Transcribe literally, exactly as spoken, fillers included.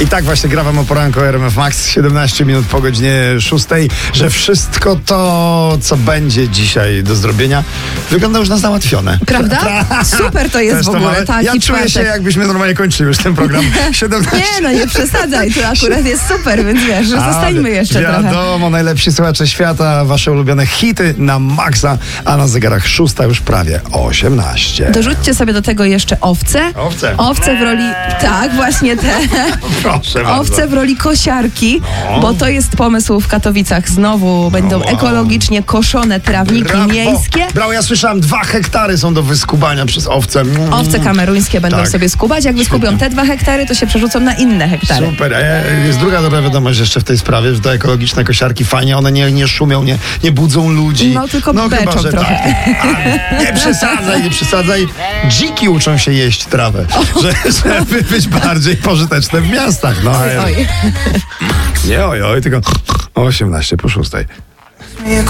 I tak właśnie gra wam o poranku R M F Max, siedemnaście minut po godzinie szóstej, że wszystko to, co będzie dzisiaj do zrobienia, wygląda już na załatwione. Prawda? Super to jest Też w to ogóle. mamy. Taki Ja czuję czwartek. się, jakbyśmy normalnie kończyli już ten program. siedemnaście Nie, no nie przesadzaj, to akurat jest super, więc wiesz, że A, zostańmy jeszcze trochę. Wiadomo, najlepsi słuchacze świata, wasze ulubione hity na maksa, a na zegarach szósta już prawie osiemnaście. Dorzućcie sobie do tego jeszcze owce. Owce. Owce w roli, tak, właśnie te. Proszę bardzo. Owce w roli kosiarki, No. bo to jest pomysł w Katowicach. Znowu będą wow. ekologicznie koszone trawniki Brawo. miejskie. Brawo, ja słyszałam, dwa hektary są do wyskubania przez owce. Mm. Owce kameruńskie będą Tak. sobie skubać. Jak wyskubią te dwa hektary, to się przerzucą na inne hektary. Super. E, Jest druga dobra wiadomość jeszcze w tej sprawie, że te ekologiczne kosiarki fajnie, one nie, nie szumią, nie, nie budzą ludzi. No, tylko no, beczą chyba, że trochę. Tak. A, nie przesadzaj, nie przesadzaj. Dziki uczą się jeść trawę, że, żeby być bardziej pożyteczne w miastach. No, Oj, oj. Nie oj, oj, tylko osiemnaście po szóstej.